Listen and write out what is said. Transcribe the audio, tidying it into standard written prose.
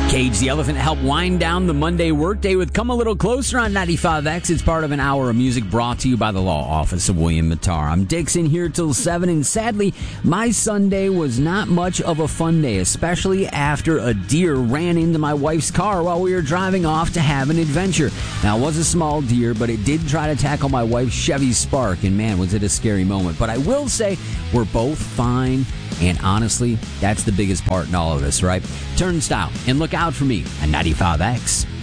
Cage the Elephant helped wind down the Monday workday with Come a Little Closer on 95X. It's part of an hour of music brought to you by the law office of William Mattar. I'm Dixon here till 7, and sadly, my Sunday was not much of a fun day, especially after a deer ran into my wife's car while we were driving off to have an adventure. Now, it was a small deer, but it did try to tackle my wife's Chevy Spark, and man, was it a scary moment. But I will say, we're both fine. And honestly, that's the biggest part in all of this, right? Turnstile, and look out for me on 95X.